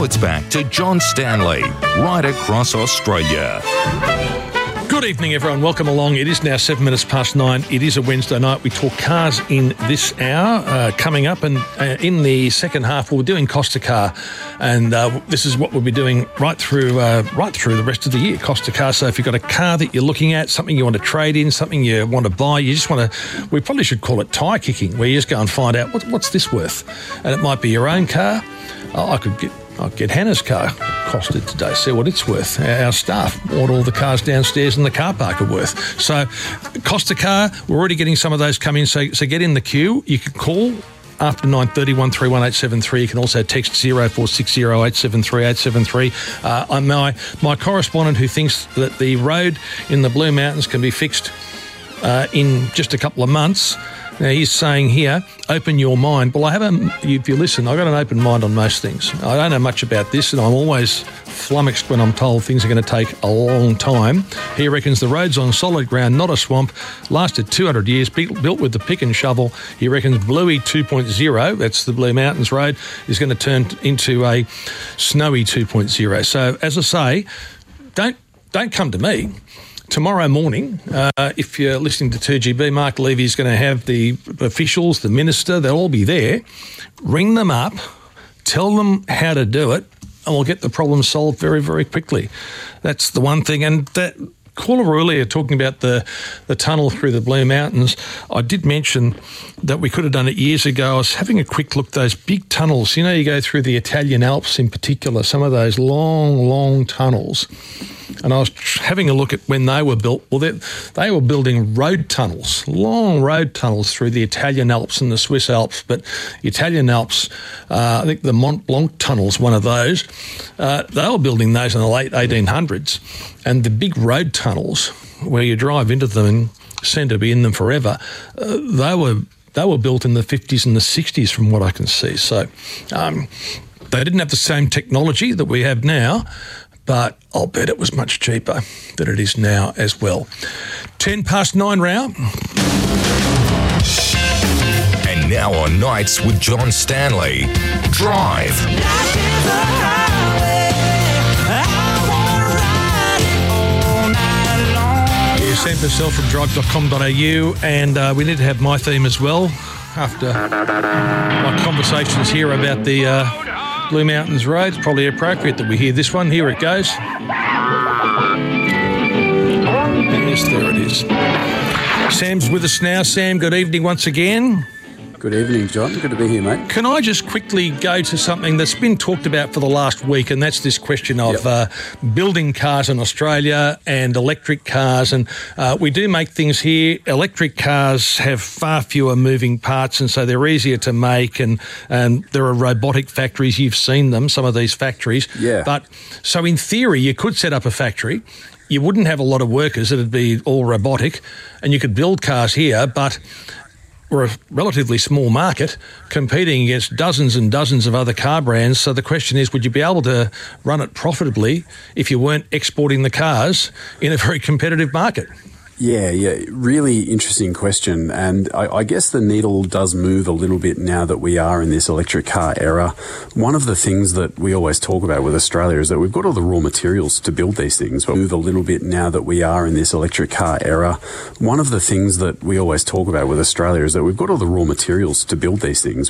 it's back to John Stanley, right across Australia. Good evening, everyone. Welcome along. It is now 7 minutes past 9. It is a Wednesday night. We talk cars in this hour. Coming up, and in the second half, we'll be doing Costa Car, and this is what we'll be doing right through the rest of the year. Costa Car. So if you've got a car that you're looking at, something you want to trade in, something you want to buy, you just want to. We probably should call it tyre kicking, where you just go and find out what's this worth, and it might be your own car. I'll get Hannah's car costed today, see what it's worth. Our staff, what all the cars downstairs in the car park are worth. So, Costa Car, we're already getting some of those come in, so get in the queue. You can call after 9:30 131873. You can also text 0460 873 873. My correspondent who thinks that the road in the Blue Mountains can be fixed in just a couple of months. Now, he's saying here, open your mind. Well, if you listen, I've got an open mind on most things. I don't know much about this, and I'm always flummoxed when I'm told things are going to take a long time. He reckons the road's on solid ground, not a swamp, lasted 200 years, built with the pick and shovel. He reckons Bluey 2.0, that's the Blue Mountains Road, is going to turn into a Snowy 2.0. So, as I say, don't come to me. Tomorrow morning, if you're listening to 2GB, Mark Levy's going to have the officials, the minister, they'll all be there. Ring them up, tell them how to do it, and we'll get the problem solved very, very quickly. That's the one thing. And that caller earlier talking about the tunnel through the Blue Mountains, I did mention that we could have done it years ago. I was having a quick look, those big tunnels. You know, you go through the Italian Alps in particular, some of those long, long tunnels. And I was having a look at when they were built. Well, they were building road tunnels, long road tunnels through the Italian Alps and the Swiss Alps. But the Italian Alps, I think the Mont Blanc tunnel's one of those. They were building those in the late 1800s. And the big road tunnels, where you drive into them and seem to be in them forever, they were built in the 50s and the 60s from what I can see. So they didn't have the same technology that we have now, but I'll bet it was much cheaper than it is now as well. 10 past 9 round. And now on Nights with John Stanley, Drive. Sam Purcell from drive.com.au, and we need to have my theme as well after my conversations here about the Blue Mountains Road. It's probably appropriate that we hear this one. Here it goes. Yes, there it is. Sam's with us now. Sam, good evening once again. Good evening, John. Good to be here, mate. Can I just quickly go to something that's been talked about for the last week, and that's this question of building cars in Australia and electric cars. And we do make things here. Electric cars have far fewer moving parts, and so they're easier to make. And there are robotic factories. You've seen them, some of these factories. Yeah. But so in theory, you could set up a factory. You wouldn't have a lot of workers. It'd be all robotic, and you could build cars here, but we're a relatively small market competing against dozens and dozens of other car brands. So the question is, would you be able to run it profitably if you weren't exporting the cars in a very competitive market? Yeah, really interesting question. And I guess the needle does move a little bit now that we are in this electric car era. One of the things that we always talk about with Australia is that we've got all the raw materials to build these things. But move a little bit now that we are in this electric car era. One of the things that we always talk about with Australia is that we've got all the raw materials to build these things.